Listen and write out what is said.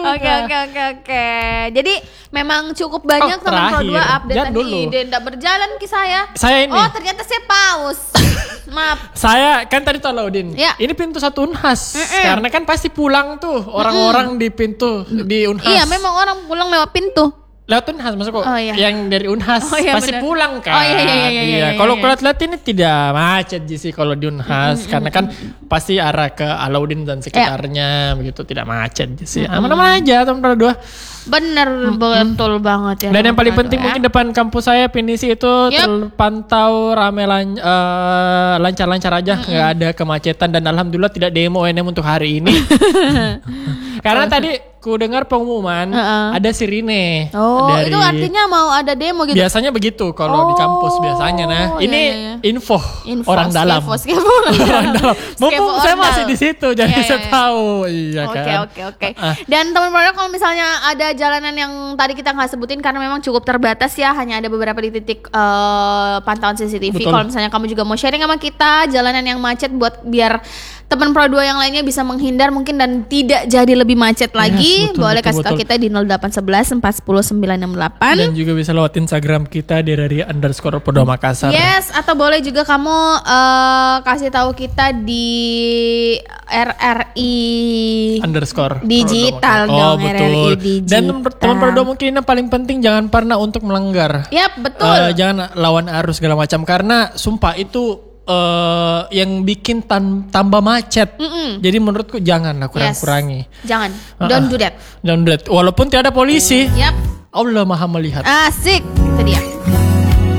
Oke. Jadi memang cukup banyak teman Pro 2 update dan ide. Nggak berjalan ke saya. Saya ini. Oh ternyata saya paus. Maaf. Saya kan tadi tuh Alaudin. Ya. Ini pintu 1 Unhas. Karena kan pasti pulang tuh orang-orang di pintu di Unhas. Iya memang orang pulang lewat pintu. Lewat Unhas masuk kok. Yang dari Unhas pasti bener. pulang kan. Iya. Kalau lihat ini tidak macet sih kalau di Unhas karena kan pasti arah ke Alaudin dan sekitarnya begitu, tidak macet sih. Aman-aman aja teman Pro 2. Bener betul banget ya. Dan yang paling penting mungkin depan kampus saya Pinisi itu terpantau rame lancar-lancar aja, nggak ada kemacetan dan alhamdulillah tidak demo NM untuk hari ini. Karena tadi ku dengar pengumuman ada sirine. Itu artinya mau ada demo gitu. Biasanya begitu kalau di kampus biasanya. Nah, ini info orang dalam. Orang dalam. Mumpung saya masih di situ jadi saya tahu. Iya kan. Oke. Dan teman-teman kalau misalnya ada jalanan yang tadi kita nggak sebutin karena memang cukup terbatas ya, hanya ada beberapa di titik pantauan CCTV. Kalau misalnya kamu juga mau sharing sama kita jalanan yang macet buat biar teman Pro 2 yang lainnya bisa menghindar mungkin dan tidak jadi lebih macet lagi, boleh kasih tahu kita di 0811 410 968. Dan juga bisa lewat Instagram kita di @Pro2 Makassar. Yes, atau boleh juga kamu kasih tahu kita di RRI digital dong. Betul. RRI digital. Dan teman Pro 2 mungkin yang paling penting jangan pernah untuk melanggar. Yap, betul. Jangan lawan arus segala macam karena sumpah itu yang bikin tambah macet. Jadi menurutku janganlah kurang-kurangi. Jangan. Don't do that. Walaupun tiada polisi. Yap. Allah Maha melihat. Asik. Itu dia.